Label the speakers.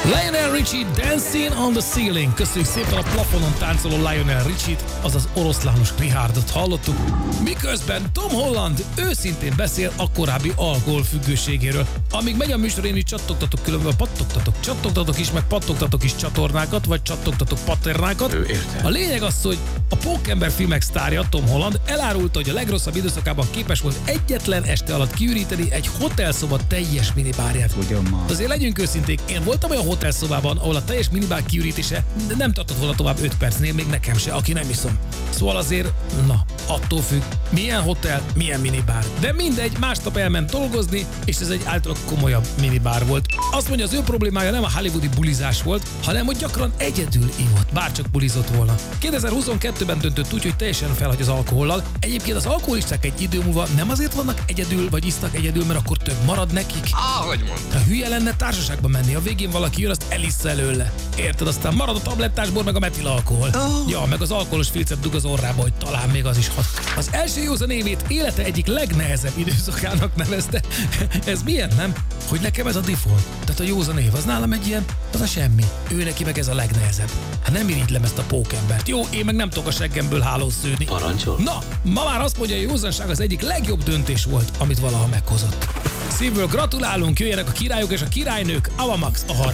Speaker 1: Lionel Richie, Dancing on the Ceiling. Köszönjük szépen a plafonon táncoló Lionel Richie-t, azaz oroszlános Richardot hallottuk. Miközben Tom Holland őszintén beszél a korábbi alkoholfüggőségéről. Amíg megy a műsor, én így csattogtatok, különböző pattogtatok, csattogtatok is, meg pattogtatok is csatornákat, vagy csattogtatok patternákat. A lényeg az, hogy a Pókember filmek sztárja Tom Holland elárulta, hogy a legrosszabb időszakában képes volt egyetlen este alatt kiüríteni egy hotelszoba teljes minibárját. De azért legyünk őszinték, én voltam olyan hotelszobában, ahol a teljes minibár kiürítése nem tartott volna tovább 5 percnél, még nekem se, aki nem iszom. Szóval azért, attól függ, milyen hotel, milyen minibár. De mindegy, másnap elment dolgozni, és ez egy általában komolyabb minibár volt. Azt mondja, az ő problémája nem a hollywoodi bulizás volt, hanem hogy gyakran egyedül ivott, bárcsak bulizott volna. 2022-ben döntött úgy, hogy teljesen felhagy az alkohollal. Egyébként az alkoholisták egy idő múlva nem azért vannak egyedül, vagy isznak egyedül, mert akkor több marad nekik.
Speaker 2: Ahogy mondtad.
Speaker 1: Ha hülye lenne társaságba menni, a végén valaki jön, azt elissza előle. Érted? Aztán marad a tablettásbor, meg a metilalkohol. Ja, meg az alkoholos filcet dug az orrába, hogy talán még az is hat. Az első józan évét élete egyik legnehezebb időszakának nevezte. Ez milyen, nem? Hogy nekem ez a default. Tehát a józan év, az nálam egy ilyen, az a semmi. Ő neki meg ez a legnehezebb. Hát nem irigylem ezt a pókembert. Jó, én meg nem tudok a seggemből hálót szőni.
Speaker 2: Parancsol.
Speaker 1: Na, ma már azt mondja, hogy a józanság az egyik legjobb döntés volt, amit valaha meghozott. Szívből gratulálunk, jöjjenek a királyok és a királynők, Avamax a